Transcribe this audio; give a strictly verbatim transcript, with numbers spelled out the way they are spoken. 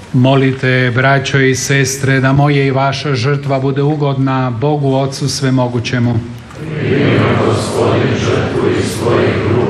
Molite, braćo i sestre, da moja i vaša žrtva bude ugodna Bogu Otcu Svemogućemu. Primi, Gospodin, žrtvu iz svojih ruku